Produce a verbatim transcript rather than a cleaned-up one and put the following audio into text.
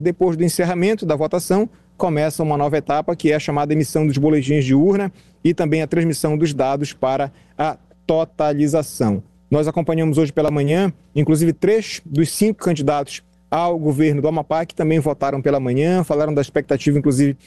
Depois do encerramento da votação, começa uma nova etapa, que é a chamada emissão dos boletins de urna e também a transmissão dos dados para a totalização. Nós acompanhamos hoje pela manhã, inclusive três dos cinco candidatos ao governo do Amapá, que também votaram pela manhã, falaram da expectativa, inclusive,